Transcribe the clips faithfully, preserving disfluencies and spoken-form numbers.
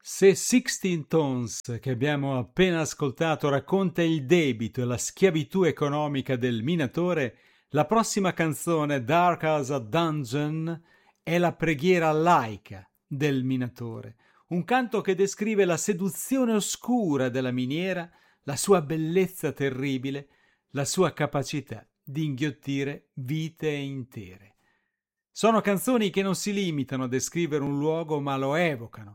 Se sixteen Tones, che abbiamo appena ascoltato, racconta il debito e la schiavitù economica del minatore, la prossima canzone, Dark as a Dungeon, è la preghiera laica del minatore, un canto che descrive la seduzione oscura della miniera, la sua bellezza terribile, la sua capacità di inghiottire vite intere. Sono canzoni che non si limitano a descrivere un luogo, ma lo evocano.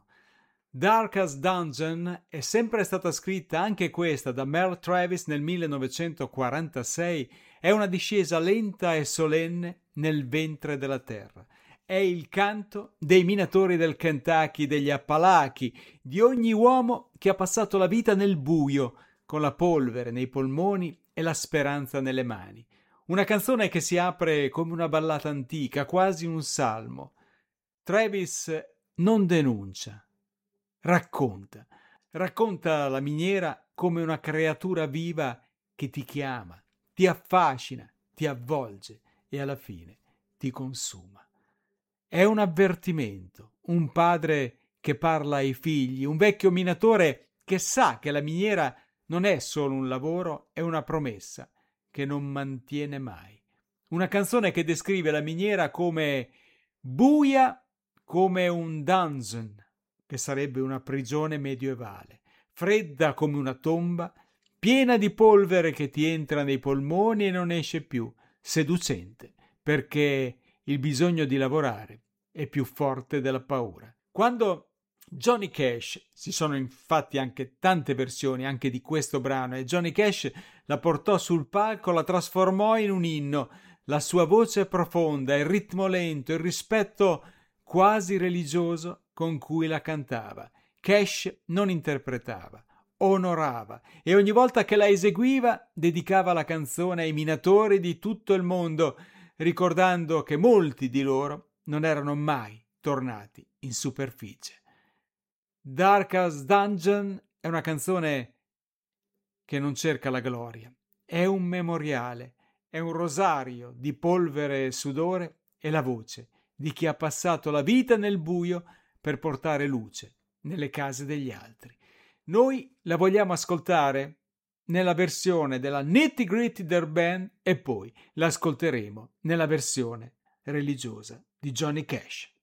Darkest Dungeon è sempre stata scritta anche questa da Merle Travis nel millenovecentoquarantasei, è una discesa lenta e solenne nel ventre della terra. È il canto dei minatori del Kentucky, degli Appalachi, di ogni uomo che ha passato la vita nel buio, con la polvere nei polmoni e la speranza nelle mani. Una canzone che si apre come una ballata antica, quasi un salmo. Travis non denuncia, racconta. Racconta la miniera come una creatura viva che ti chiama, ti affascina, ti avvolge e alla fine ti consuma. È un avvertimento, un padre che parla ai figli, un vecchio minatore che sa che la miniera non è solo un lavoro, è una promessa che non mantiene mai. Una canzone che descrive la miniera come buia come un dungeon, che sarebbe una prigione medievale, fredda come una tomba, piena di polvere che ti entra nei polmoni e non esce più, seducente, perché il bisogno di lavorare è più forte della paura. Quando Johnny Cash, ci sono infatti anche tante versioni anche di questo brano, e Johnny Cash la portò sul palco, la trasformò in un inno, la sua voce profonda, il ritmo lento, il rispetto quasi religioso con cui la cantava. Cash non interpretava, onorava, e ogni volta che la eseguiva dedicava la canzone ai minatori di tutto il mondo, ricordando che molti di loro non erano mai tornati in superficie. Darkest Dungeon è una canzone che non cerca la gloria, è un memoriale, è un rosario di polvere e sudore e la voce di chi ha passato la vita nel buio per portare luce nelle case degli altri. Noi la vogliamo ascoltare nella versione della Nitty Gritty Dirt Band e poi l'ascolteremo nella versione religiosa di Johnny Cash.